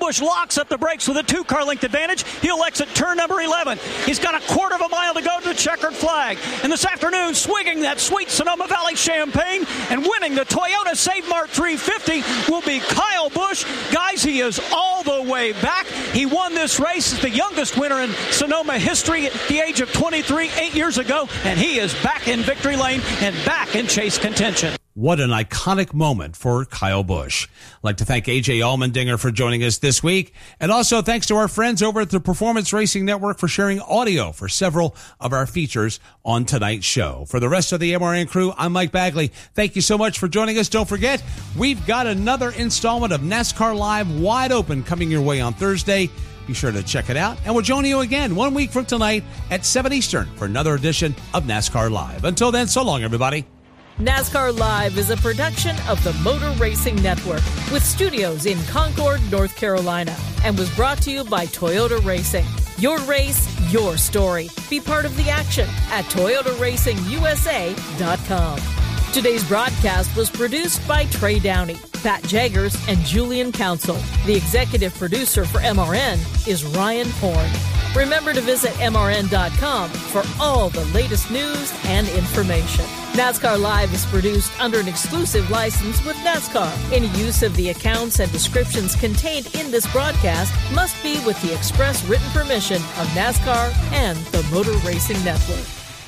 Busch locks up the brakes with a 2-car length advantage. He'll exit turn number 11. He's got a quarter of a mile to go to the checkered flag. And this afternoon, swigging that sweet Sonoma Valley champagne and winning the Toyota Save Mart 350 will be Kyle Busch. Guys, he is all the way back. He won this race as the youngest winner in Sonoma history at the age of 23 8 years ago, and he is back in victory lane and back in chase contention. What an iconic moment for Kyle Busch. I'd like to thank AJ Allmendinger for joining us this week. And also thanks to our friends over at the Performance Racing Network for sharing audio for several of our features on tonight's show. For the rest of the MRN crew, I'm Mike Bagley. Thank you so much for joining us. Don't forget, we've got another installment of NASCAR Live Wide Open coming your way on Thursday. Be sure to check it out. And we'll join you again 1 week from tonight at 7 Eastern for another edition of NASCAR Live. Until then, so long, everybody. NASCAR Live is a production of the Motor Racing Network with studios in Concord, North Carolina, and was brought to you by Toyota Racing. Your race, your story. Be part of the action at ToyotaRacingUSA.com. Today's broadcast was produced by Trey Downey, Pat Jaggers, and Julian Council. The executive producer for MRN is Ryan Horn. Remember to visit MRN.com for all the latest news and information. NASCAR Live is produced under an exclusive license with NASCAR. Any use of the accounts and descriptions contained in this broadcast must be with the express written permission of NASCAR and the Motor Racing Network.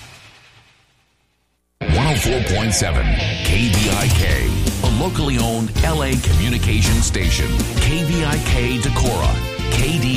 104.7 KVIK, a locally owned LA communication station. KVIK Decorah, KD